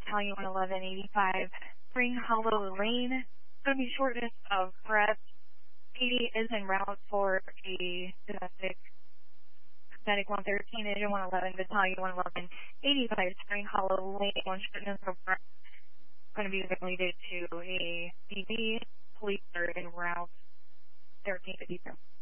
Battalion 1185, Spring Hollow Lane. Going to be shortness of breath. 80 is en route for a domestic medic 113, Engine 111, Battalion 111, 85, Spring Hollow Lane. One shortness of breath. Going to be related to a DV. Police are en route 1352.